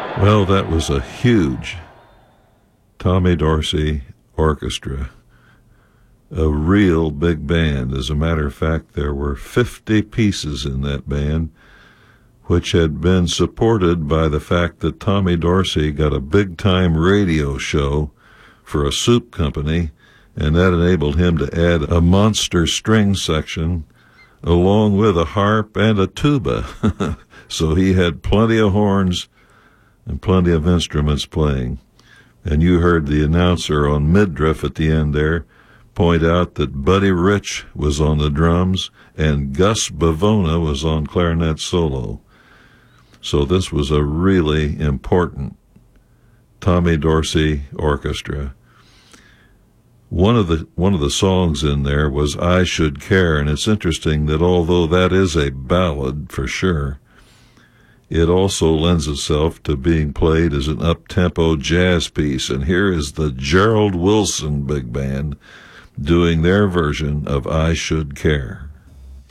Well, that was a huge Tommy Dorsey orchestra, a real big band. As a matter of fact, there were 50 pieces in that band, which had been supported by the fact that Tommy Dorsey got a big-time radio show for a soup company, and that enabled him to add a monster string section along with a harp and a tuba. So he had plenty of horns and plenty of instruments playing. And you heard the announcer on midriff at the end there point out that Buddy Rich was on the drums and Gus Bavona was on clarinet solo. So this was a really important Tommy Dorsey orchestra. One of the songs in there was I Should Care, and it's interesting that although that is a ballad for sure, it also lends itself to being played as an up-tempo jazz piece. And here is the Gerald Wilson Big Band doing their version of I Should Care.